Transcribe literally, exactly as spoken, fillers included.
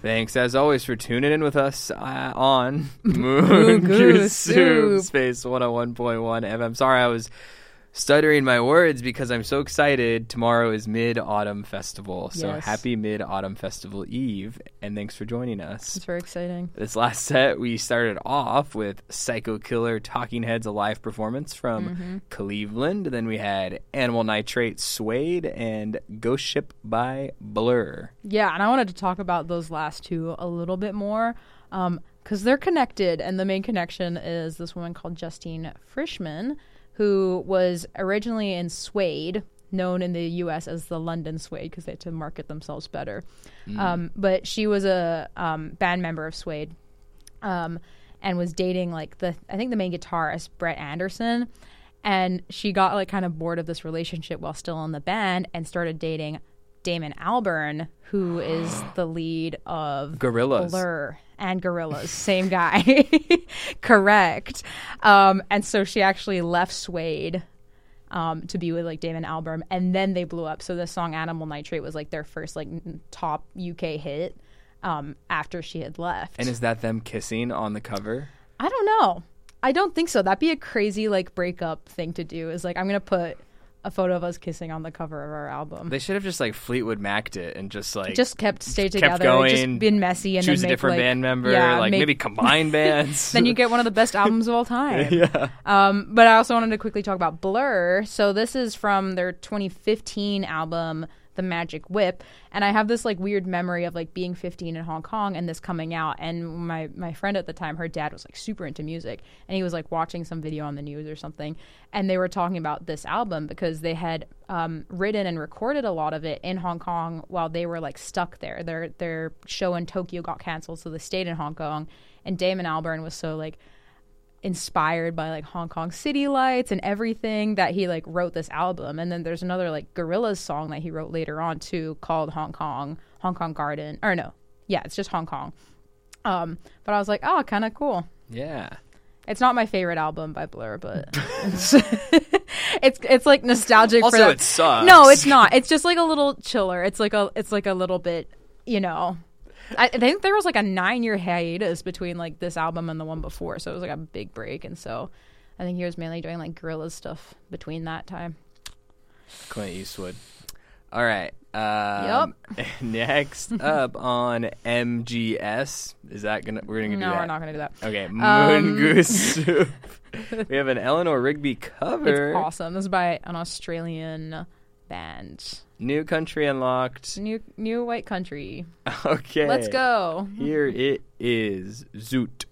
Thanks, as always, for tuning in with us uh, on Moon Goose Soup, Space one oh one point one F M. Sorry, I was stuttering my words because I'm so excited. Tomorrow is Mid-Autumn Festival, so Yes. happy Mid-Autumn Festival Eve, and thanks for joining us. It's very exciting. This last set, we started off with Psycho Killer Talking Heads, a live performance from Mm-hmm. Cleveland. Then we had Animal Nitrate, Suede, and Ghost Ship by Blur. Yeah, and I wanted to talk about those last two a little bit more um, because they're connected, and the main connection is this woman called Justine Frischmann, who was originally in Suede, known in the U S as the London Suede because they had to market themselves better. Mm. Um, but she was a um, band member of Suede um, and was dating like the I think the main guitarist, Brett Anderson. And she got like kind of bored of this relationship while still in the band and started dating Damon Albarn, who is the lead of Gorillaz. Blur and Gorillaz. Same guy. Correct. Um, and so she actually left Suede um, to be with like Damon Albarn, and then they blew up. So the song Animal Nitrate was like their first like n- top U K hit um, after she had left. And is that them kissing on the cover? I don't know. I don't think so. That'd be a crazy like breakup thing to do, is like I'm going to put a photo of us kissing on the cover of our album. They should have just like Fleetwood Mac'd it and just like just kept stayed kept together, going, just been messy, and choose then a make, different like, band member, yeah, like make, maybe combine bands. Then you get one of the best albums of all time. Yeah. Um, but I also wanted to quickly talk about Blur. So this is from their twenty fifteen album, The Magic Whip, and I have this like weird memory of like being fifteen in Hong Kong and this coming out, and my my friend at the time, her dad was like super into music, and he was like watching some video on the news or something, and they were talking about this album because they had um, written and recorded a lot of it in Hong Kong while they were like stuck there. Their their show in Tokyo got canceled, so they stayed in Hong Kong, and Damon Albarn was so like inspired by like Hong Kong city lights and everything that he like wrote this album. And then there's another like Gorillaz song that he wrote later on too called Hong Kong, Hong Kong Garden, or no, yeah, it's just Hong Kong. Um, but I was like, oh, kind of cool. Yeah. It's not my favorite album by Blur, but it's, it's it's like nostalgic. Also, for that. it sucks. No, it's not. It's just like a little chiller. It's like a it's like a little bit, you know. I think there was like a nine-year hiatus between like this album and the one before, so it was like a big break, and so I think he was mainly doing like Gorillaz stuff between that time. Clint Eastwood. All right. Um, yep. Next up on M G S, is that gonna we're gonna do no, that? No, we're not gonna do that. Okay, Moon um, Goose Soup. We have an Eleanor Rigby cover. It's awesome. This is by an Australian band. New Country Unlocked. New New White Country. Okay. Let's go. Here it is. Zoot.